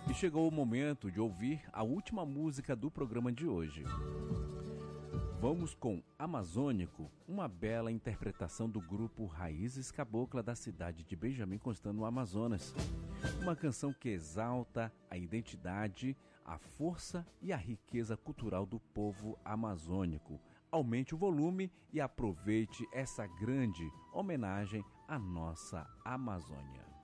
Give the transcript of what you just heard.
E chegou o momento de ouvir a última música do programa de hoje. Vamos com Amazônico, uma bela interpretação do grupo Raízes Cabocla da cidade de Benjamin Constant, no Amazonas. Uma canção que exalta a identidade, a força e a riqueza cultural do povo amazônico. Aumente o volume e aproveite essa grande homenagem à nossa Amazônia.